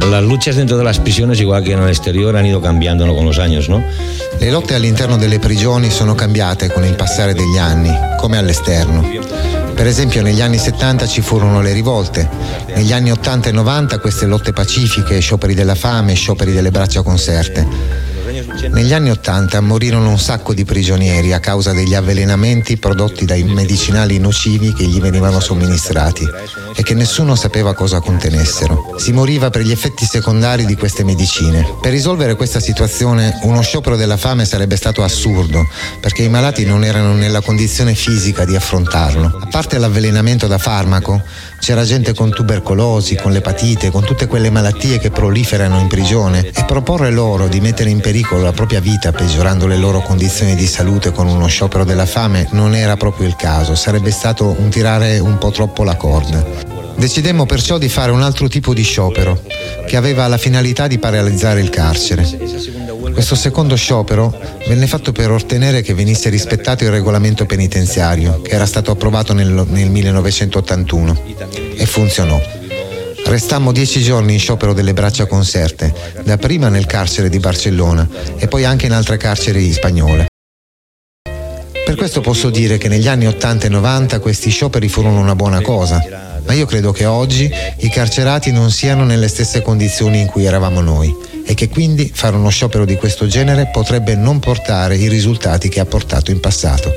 Las luchas dentro de las prisiones, igual que en el exterior, han ido cambiando, ¿no?, con los años, ¿no? Le lotte all'interno delle prigioni sono cambiate con il passare degli anni, come all'esterno. Per esempio negli anni 70 ci furono le rivolte, negli anni 80 e 90 queste lotte pacifiche, scioperi della fame, scioperi delle braccia conserte. Negli anni 80 morirono un sacco di prigionieri a causa degli avvelenamenti prodotti dai medicinali nocivi che gli venivano somministrati e che nessuno sapeva cosa contenessero. Si moriva per gli effetti secondari di queste medicine. Per risolvere questa situazione uno sciopero della fame sarebbe stato assurdo, perché i malati non erano nella condizione fisica di affrontarlo. A parte l'avvelenamento da farmaco, c'era gente con tubercolosi, con l'epatite, con tutte quelle malattie che proliferano in prigione, e proporre loro di mettere in pericolo la propria vita peggiorando le loro condizioni di salute con uno sciopero della fame non era proprio il caso, sarebbe stato un tirare un po' troppo la corda. Decidemmo perciò di fare un altro tipo di sciopero, che aveva la finalità di paralizzare il carcere. Questo secondo sciopero venne fatto per ottenere che venisse rispettato il regolamento penitenziario, che era stato approvato nel 1981, e funzionò. Restammo 10 giorni in sciopero delle braccia conserte, dapprima nel carcere di Barcellona e poi anche in altre carceri spagnole. Per questo posso dire che negli anni 80 e 90 questi scioperi furono una buona cosa, ma io credo che oggi i carcerati non siano nelle stesse condizioni in cui eravamo noi e che quindi fare uno sciopero di questo genere potrebbe non portare i risultati che ha portato in passato.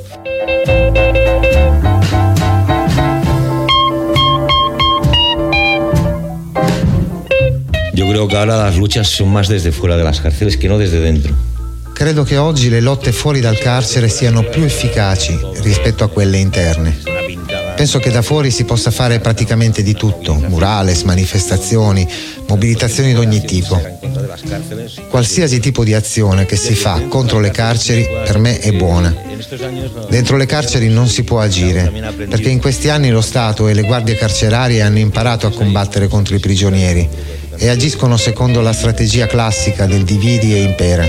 Yo creo que ahora las luchas son más desde fuera de las cárceles que no desde dentro. Credo che oggi le lotte fuori dal carcere siano più efficaci rispetto a quelle interne. Penso che da fuori si possa fare praticamente di tutto, murales, manifestazioni, mobilitazioni di ogni tipo. Qualsiasi tipo di azione che si fa contro le carceri per me è buona. Dentro le carceri non si può agire, perché in questi anni lo Stato e le guardie carcerarie hanno imparato a combattere contro i prigionieri e agiscono secondo la strategia classica del dividi e impera.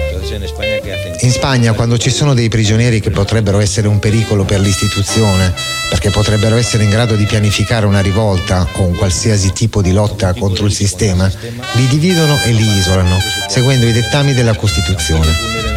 In Spagna, quando ci sono dei prigionieri che potrebbero essere un pericolo per l'istituzione, perché potrebbero essere in grado di pianificare una rivolta o un qualsiasi tipo di lotta contro il sistema, li dividono e li isolano, seguendo i dettami della Costituzione.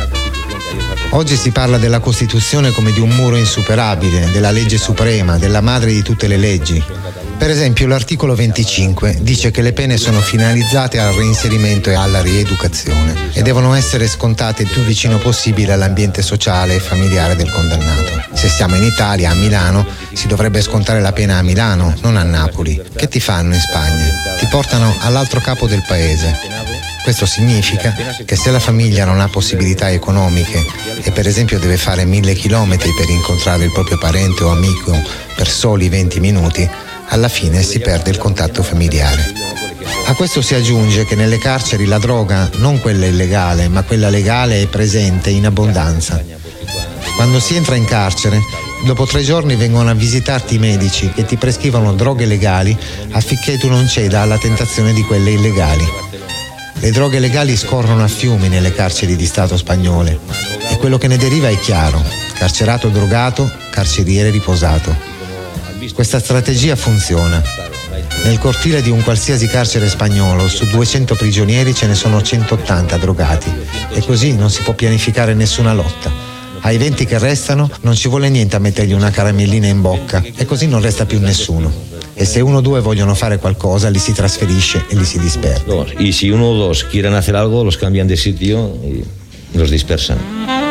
Oggi si parla della Costituzione come di un muro insuperabile, della legge suprema, della madre di tutte le leggi. Per esempio, l'articolo 25 dice che le pene sono finalizzate al reinserimento e alla rieducazione e devono essere scontate il più vicino possibile all'ambiente sociale e familiare del condannato. Se siamo in Italia, a Milano, si dovrebbe scontare la pena a Milano, non a Napoli. Che ti fanno in Spagna? Ti portano all'altro capo del paese. Questo significa che se la famiglia non ha possibilità economiche e per esempio deve fare 1000 chilometri per incontrare il proprio parente o amico per soli 20 minuti, alla fine si perde il contatto familiare. A questo si aggiunge che nelle carceri la droga, non quella illegale, ma quella legale, è presente in abbondanza. Quando si entra in carcere, dopo 3 giorni vengono a visitarti i medici che ti prescrivono droghe legali affinché tu non ceda alla tentazione di quelle illegali. Le droghe legali scorrono a fiumi nelle carceri di Stato spagnole e quello che ne deriva è chiaro: carcerato drogato, carceriere riposato. Questa strategia funziona. Nel cortile di un qualsiasi carcere spagnolo, su 200 prigionieri ce ne sono 180 drogati e così non si può pianificare nessuna lotta. Ai 20 che restano non ci vuole niente a mettergli una caramellina in bocca e così non resta più nessuno. E se 1 o 2 vogliono fare qualcosa, li si trasferisce e li si disperda. Y si 1 o 2 quieren hacer algo, los cambian de sitio y los dispersan.